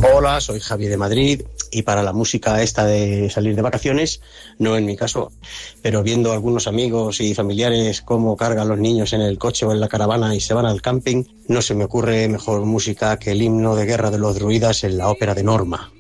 Hola, soy Javi de Madrid y para la música esta de salir de vacaciones, no en mi caso, pero viendo a algunos amigos y familiares cómo cargan los niños en el coche o en la caravana y se van al camping, no se me ocurre mejor música que el himno de guerra de los druidas en la ópera de Norma.